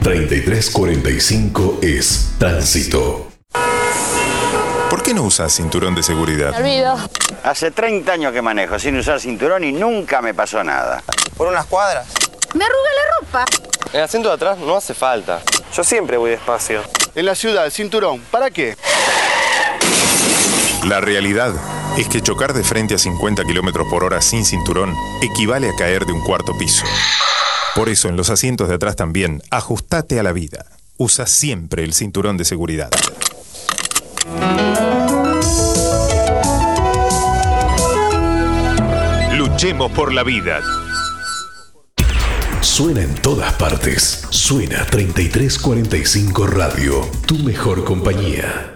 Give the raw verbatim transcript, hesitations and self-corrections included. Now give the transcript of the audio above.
treinta y tres cuarenta y cinco es Tránsito. ¿Por qué no usas cinturón de seguridad? Me olvido. Hace treinta años que manejo sin usar cinturón y nunca me pasó nada. Por unas cuadras. Me arruga la ropa. El asiento de atrás no hace falta. Yo siempre voy despacio. En la ciudad, cinturón, ¿para qué? La realidad es que chocar de frente a cincuenta kilómetros por hora sin cinturón equivale a caer de un cuarto piso. Por eso, en los asientos de atrás también, ajustate a la vida. Usa siempre el cinturón de seguridad. Luchemos por la vida. Suena en todas partes. Suena treinta y tres cuarenta y cinco Radio, tu mejor compañía.